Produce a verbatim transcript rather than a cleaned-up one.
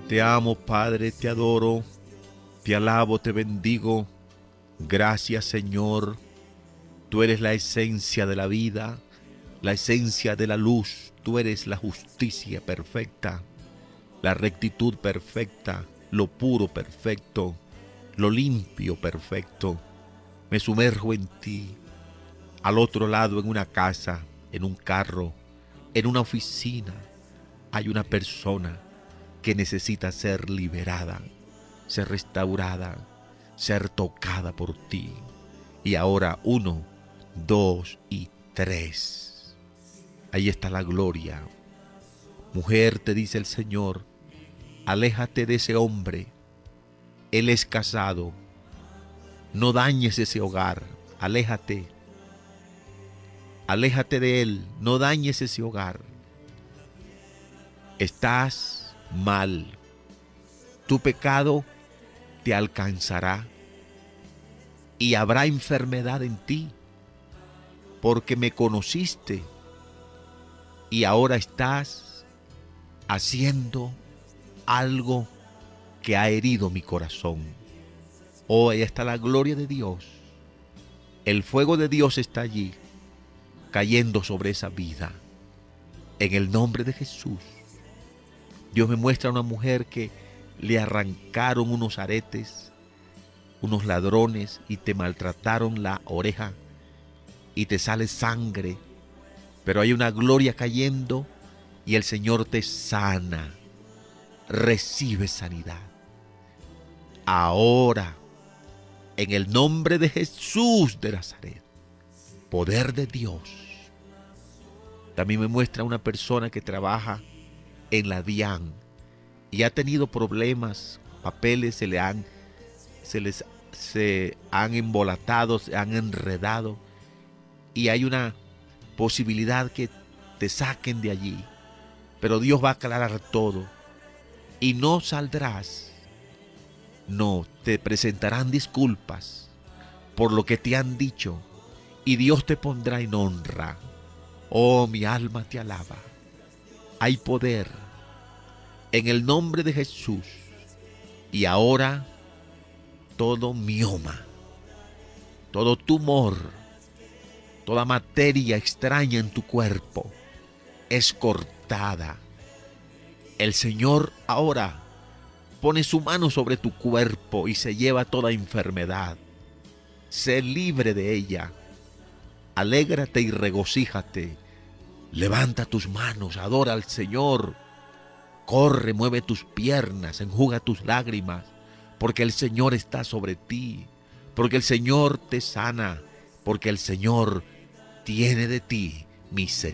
Te amo, Padre, te adoro, te alabo, te bendigo. Gracias, Señor. Tú eres la esencia de la vida, la esencia de la luz. Tú eres la justicia perfecta, la rectitud perfecta, lo puro perfecto, lo limpio perfecto. Me sumerjo en ti. Al otro lado, en una casa, en un carro, en una oficina, hay una persona que necesita ser liberada, ser restaurada, ser tocada por ti. Y ahora uno, dos y tres. Ahí está la gloria. Mujer, te dice el Señor, aléjate de ese hombre. Él es casado. No dañes ese hogar. Aléjate. Aléjate de él. No dañes ese hogar. Estás mal. Tu pecado te alcanzará y habrá enfermedad en ti, porque me conociste y ahora estás haciendo algo que ha herido mi corazón. Oh, ahí está la gloria de Dios. El fuego de Dios está allí, cayendo sobre esa vida. En el nombre de Jesús. Dios me muestra a una mujer que le arrancaron unos aretes, unos ladrones, y te maltrataron la oreja y te sale sangre, pero hay una gloria cayendo y el Señor te sana. Recibe sanidad. Ahora, en el nombre de Jesús de Nazaret, poder de Dios. También me muestra una persona que trabaja en la DIAN y ha tenido problemas, papeles se le han, se les se han embolatado, se han enredado, y hay una posibilidad que te saquen de allí, pero Dios va a aclarar todo y no saldrás. No, te presentarán disculpas por lo que te han dicho y Dios te pondrá en honra. Oh, mi alma te alaba. Hay poder en el nombre de Jesús. Y ahora todo mioma, todo tumor, toda materia extraña en tu cuerpo es cortada. El Señor ahora pone su mano sobre tu cuerpo y se lleva toda enfermedad. Sé libre de ella. Alégrate y regocíjate. Levanta tus manos, adora al Señor. Corre, mueve tus piernas, enjuga tus lágrimas, porque el Señor está sobre ti, porque el Señor te sana, porque el Señor tiene de ti misericordia.